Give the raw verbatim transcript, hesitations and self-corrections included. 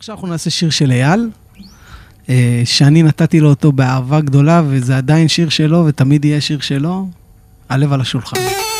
עכשיו אנחנו נעשה שיר של אייל, שאני נתתי לו אותו באהבה גדולה, וזה עדיין שיר שלו, ותמיד יהיה שיר שלו, הלב על השולחן.